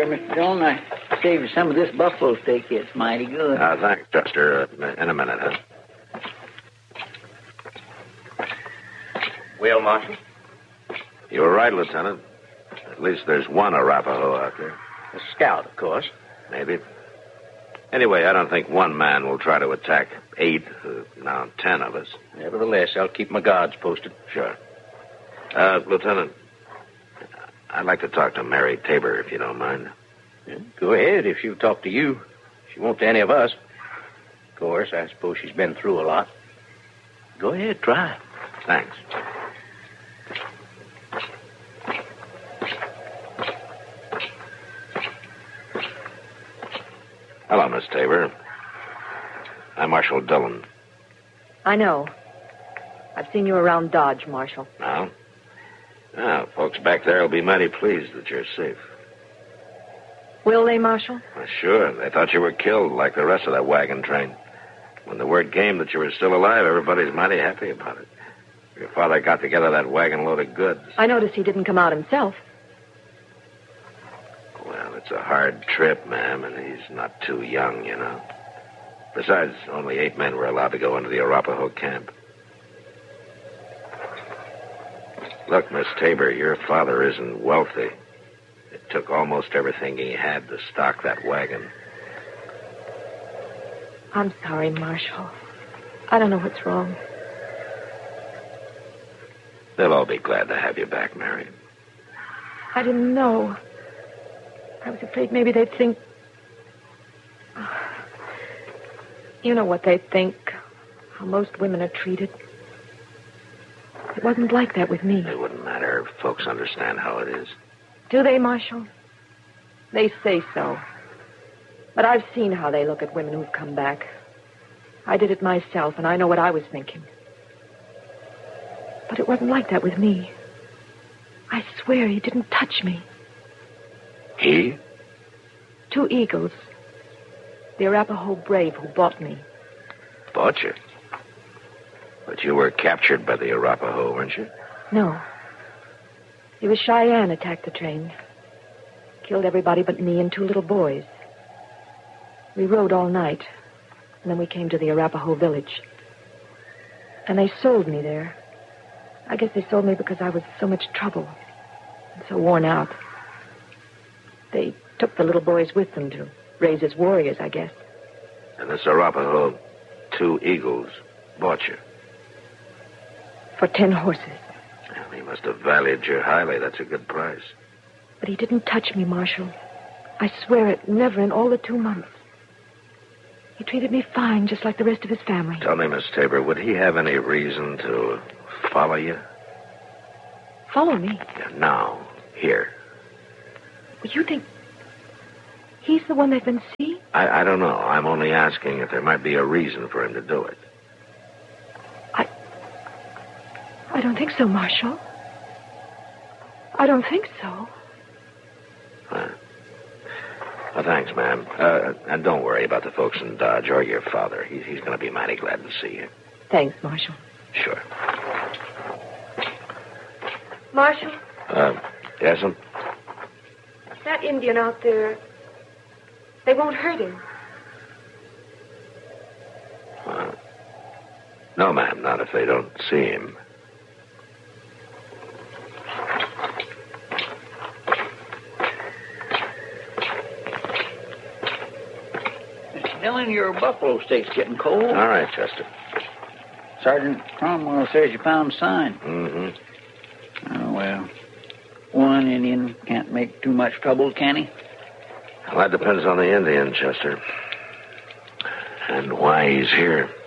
sorry, Mr. Dillon. I saved you some of this buffalo steak. It's mighty good. Thanks, Chester. In a minute, huh? Well, Marshal? You were right, Lieutenant. At least there's one Arapaho out there. A scout, of course. Maybe. Anyway, I don't think one man will try to attack 8, now 10 of us. Nevertheless, I'll keep my guards posted. Sure. Lieutenant, I'd like to talk to Mary Tabor, if you don't mind. Yeah, go ahead, if she'll talk to you. She won't to any of us. Of course, I suppose she's been through a lot. Go ahead, try. Thanks. Hello, Miss Tabor. I'm Marshal Dillon. I know. I've seen you around Dodge, Marshal. Now? Folks back there will be mighty pleased that you're safe. Will they, Marshal? Well, sure. They thought you were killed like the rest of that wagon train. When the word came that you were still alive, everybody's mighty happy about it. Your father got together that wagon load of goods. I noticed he didn't come out himself. Well, it's a hard trip, ma'am, and he's not too young, you know. Besides, only 8 men were allowed to go into the Arapaho camp. Look, Miss Tabor, your father isn't wealthy. It took almost everything he had to stock that wagon. I'm sorry, Marshal. I don't know what's wrong. They'll all be glad to have you back, Mary. I didn't know. I was afraid maybe they'd think... You know what they'd think. How most women are treated. It wasn't like that with me. It wouldn't matter if folks understand how it is. Do they, Marshal? They say so. But I've seen how they look at women who've come back. I did it myself, and I know what I was thinking. But it wasn't like that with me. I swear he didn't touch me. He? 2 eagles. The Arapaho brave who bought me. Bought you? But you were captured by the Arapaho, weren't you? No. It was Cheyenne attacked the train. Killed everybody but me and 2 little boys. We rode all night, and then we came to the Arapaho village. And they sold me there. I guess they sold me because I was so much trouble and so worn out. They took the little boys with them to raise as warriors, I guess. And this Arapaho, 2 eagles, bought you? For 10 horses. Well, he must have valued you highly. That's a good price. But he didn't touch me, Marshal. I swear it, never in all the 2 months. He treated me fine, just like the rest of his family. Tell me, Miss Tabor, would he have any reason to follow you? Follow me? Yeah, now, here. Well, you think he's the one they've been seeing? I don't know. I'm only asking if there might be a reason for him to do it. I don't think so, Marshal. I don't think so. Well, thanks, ma'am. And don't worry about the folks in Dodge or your father. He's going to be mighty glad to see you. Thanks, Marshal. Sure. Marshal? Yes'm? That Indian out there, they won't hurt him. No, ma'am, not if they don't see him. Mr. Dillon, your buffalo steak's getting cold. All right, Chester. Sergeant Cromwell says you found a sign. Mm-hmm. Oh, well. One Indian can't make too much trouble, can he? Well, that depends on the Indian, Chester. And why he's here.